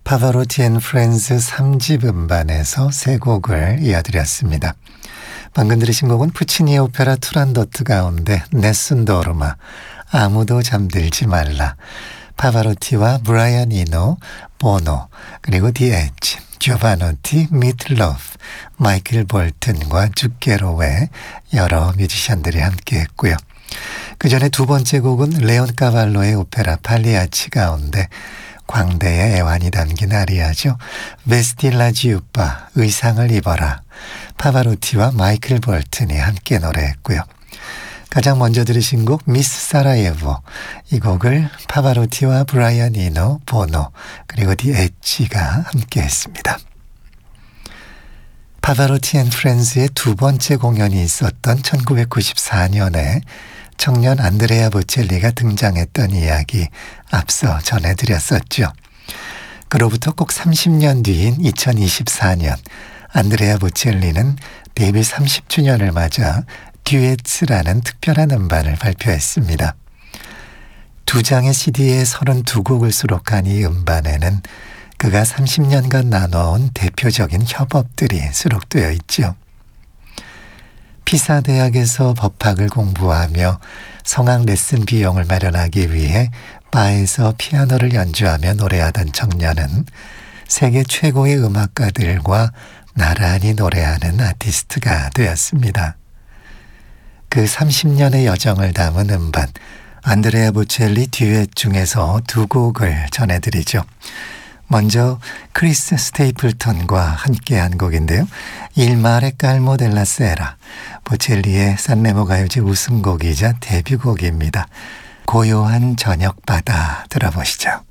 파바로티 앤 프렌즈 3집 음반에서 세 곡을 이어드렸습니다. 방금 들으신 곡은 푸치니의 오페라 투란도트 가운데 네슨 도르마, 아무도 잠들지 말라, 파바로티와 브라이언 이노, 보노, 그리고 디 엣지, 조바노티, 미틀로프, 마이클 볼튼과 주게로의 여러 뮤지션들이 함께했고요. 그 전에 두 번째 곡은 레온 까발로의 오페라 팔리아치 가운데 광대의 애환이 담긴 아리아죠. 베스틸라 지우빠, 의상을 입어라, 파바로티와 마이클 볼튼이 함께 노래했고요. 가장 먼저 들으신 곡 미스 사라예보, 이 곡을 파바로티와 브라이언 이노, 보노, 그리고 디 엣지가 함께 했습니다. 파바로티 앤 프렌즈의 두 번째 공연이 있었던 1994년에 청년 안드레아 보첼리가 등장했던 이야기 앞서 전해드렸었죠. 그로부터 꼭 30년 뒤인 2024년 안드레아 보첼리는 데뷔 30주년을 맞아 듀엣스라는 특별한 음반을 발표했습니다. 두 장의 CD에 32곡을 수록한 이 음반에는 그가 30년간 나눠온 대표적인 협업들이 수록되어 있죠. 피사 대학에서 법학을 공부하며 성악 레슨 비용을 마련하기 위해 바에서 피아노를 연주하며 노래하던 청년은 세계 최고의 음악가들과 나란히 노래하는 아티스트가 되었습니다. 그 30년의 여정을 담은 음반 안드레아 보첼리 듀엣 중에서 두 곡을 전해드리죠. 먼저 크리스 스테이플턴과 함께한 곡인데요. Il mare calmo della sera, 보첼리의 산레모 가요제 우승곡이자 데뷔곡입니다. 고요한 저녁바다 들어보시죠.